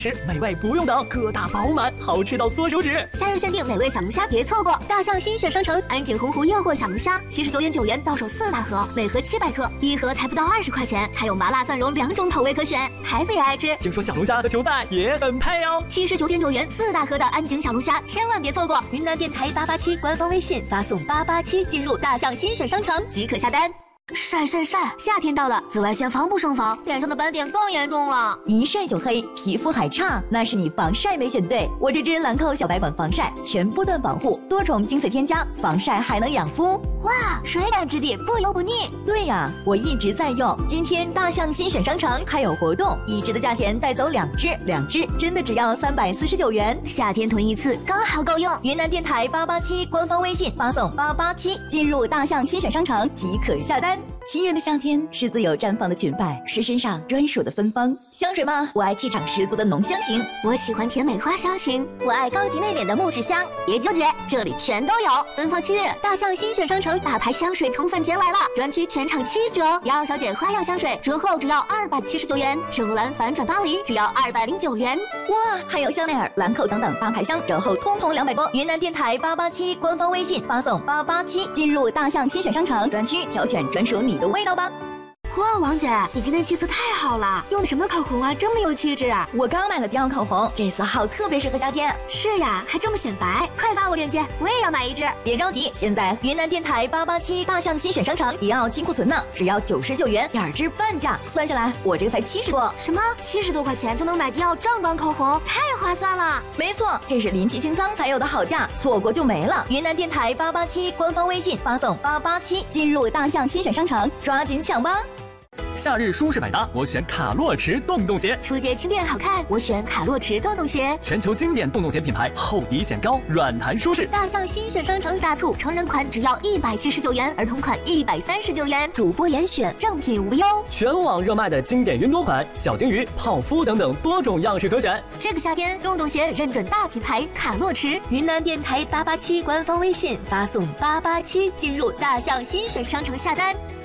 吃美味不用等，个大饱满，好吃到缩手指。 夏日限定美味小龙虾别错过！大象新选商城安井洪湖诱惑小龙虾，79.9元到手4大盒，每盒700克，一盒才不到20块钱，还有麻辣蒜蓉2种口味可选，孩子也爱吃。 听说小龙虾和球赛也很配哦。 79.9元4大盒的安井小龙虾千万别错过！云南电台887官方微信发送887进入大象新选商城即可下单。晒！夏天到了，紫外线防不胜防，脸上的斑点更严重了， 一晒就黑，皮肤还差，那是你防晒没选对。我这支兰蔻小白管防晒，全波段保护，多重精粹添加，防晒还能养肤。 哇，水感质地，不油不腻。 对呀，我一直在用。今天大象新选商城还有活动，一支的价钱带走2支真的只要349元。 夏天囤一次刚好够用。 云南电台887官方微信发送887进入大象新选商城即可下单。7月的夏天是自由绽放的裙摆，是身上专属的芬芳。香水吗？我爱气场十足的浓香型， 我喜欢甜美花香型，我爱高级内敛的木质香。别纠结，这里全都有。芬芳7月，大象新选商城大牌香水宠粉节来了，专区全场7折。雅奥小姐花样香水折后只要279元，圣罗兰反转巴黎只要209元。 哇，还有香奈儿、兰蔻等等大牌香折后通通200多。云南电台887官方微信发送887进入大象新选商城专区，挑选专属你的味道吧。 哇，王姐，你今天气色太好了，用的什么口红啊，这么有气质？ 我刚买了迪奥口红，这色号特别适合夏天。 是呀，还这么显白，快发我链接，我也要买一支。 别着急，现在云南电台887大象新选商城迪奥金库存呢，只要99元，2支半价，算下来我这个才70多。 什么70多块钱就能买迪奥正版口红，太划算了。 没错，这是临期清仓才有的好价，错过就没了。云南电台887官方微信发送887进入大象新选商城，抓紧抢吧。 夏日舒适百搭，我选卡洛驰洞洞鞋。 出街轻便好看，我选卡洛驰洞洞鞋。 全球经典洞洞鞋品牌，厚底显高，软弹舒适。 大象新选商城大促，成人款只要179元，儿童款139元，主播严选，正品无忧。 全网热卖的经典云朵款、小金鱼、泡芙等等多种样式可选。 这个夏天，洞洞鞋认准大品牌卡洛驰。云南电台887官方微信发送887进入大象新选商城下单。